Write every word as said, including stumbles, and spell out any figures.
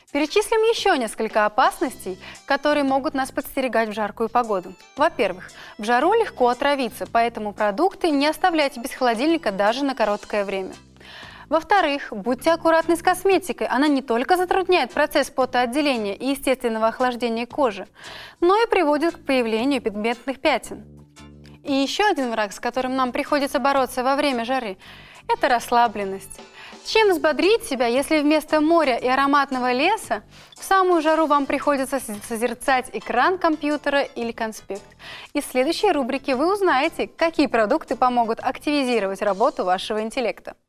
Перечислим еще несколько опасностей, которые могут нас подстерегать в жаркую погоду. Во-первых, в жару легко отравиться, поэтому продукты не оставляйте без холодильника даже на короткое время. Во-вторых, будьте аккуратны с косметикой. Она не только затрудняет процесс потоотделения и естественного охлаждения кожи, но и приводит к появлению пигментных пятен. И еще один враг, с которым нам приходится бороться во время жары – это расслабленность. Чем взбодрить себя, если вместо моря и ароматного леса в самую жару вам приходится созерцать экран компьютера или конспект? Из следующей рубрики вы узнаете, какие продукты помогут активизировать работу вашего интеллекта.